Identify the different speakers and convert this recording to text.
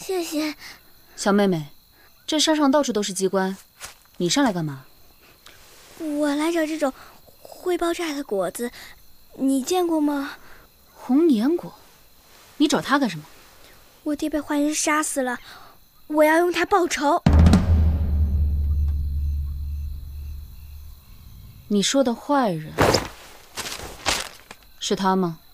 Speaker 1: 谢谢。
Speaker 2: 小妹妹，这山上到处都是机关，你上来干嘛？
Speaker 1: 我来找这种会爆炸的果子，你见过吗？
Speaker 2: 红年果，你找它干什么？
Speaker 1: 我爹被坏人杀死了，我要用它报仇。
Speaker 2: 你说的坏人是他吗？